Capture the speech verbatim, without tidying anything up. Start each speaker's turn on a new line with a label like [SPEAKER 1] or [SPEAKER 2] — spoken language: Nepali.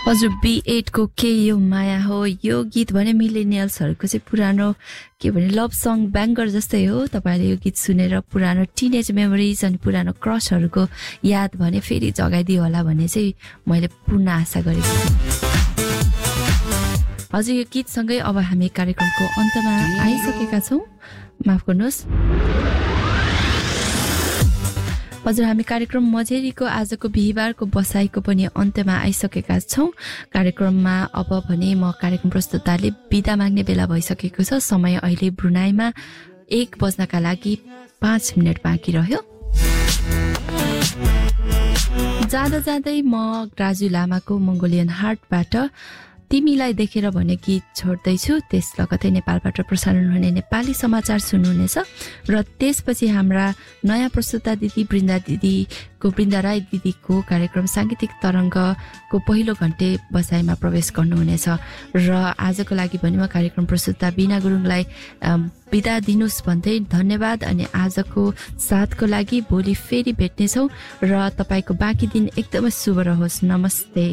[SPEAKER 1] हजुर बी एट को के यो माया हो यो गीत भने मिलेनियल्सहरुको चाहिँ पुरानो के भने लभ सङ ब्याङ्गर जस्तै हो। तपाईले यो गीत सुनेर पुरानो टिनेज मेमोरिज अनि पुरानो क्रसहरुको याद भने फेरि जगाइदियो होला भन्ने चाहिँ मैले पूर्ण आशा गरेको छु। हजुर यो गीत सँगै अब हामी कार्यक्रमको अन्तमा आइसकेका छौं। माफ गर्नुहोस्। हजुर हामी कार्यक्रम मझेरीको आजको बिहीबारको बसाइको पनि अन्त्यमा आइसकेका छौं। कार्यक्रममा अब भने म कार्यक्रम प्रस्तुताले बिदा माग्ने बेला भइसकेको छ। समय अहिले ब्रुनाईमा एक बज्नका लागि पाँच मिनट बाँकी रह्यो। जाँदा जाँदै म राजु लामाको मंगोलियन हार्टबाट तिमीलाई देखेर भन्ने गीत छोड्दैछु। त्यस लगतै नेपालबाट प्रसारण हुने नेपाली समाचार सुन्नुहुनेछ र त्यसपछि हाम्रा नयाँ प्रस्तुता दिदी बृन्दा दिदीको बृन्दा राई दिदीको कार्यक्रम सांगीतिक तरंगको पहिलो घण्टे बसाइमा प्रवेश गर्नुहुनेछ। र आजको लागि पनि म कार्यक्रम प्रस्तुता बिना गुरुङलाई बिदा दिनुस् भन्दै धन्यवाद अनि आजको साथको लागि भोलि फेरि भेट्नेछौँ र तपाईको बाँकी दिन एकदमै शुभ रहोस्। नमस्ते।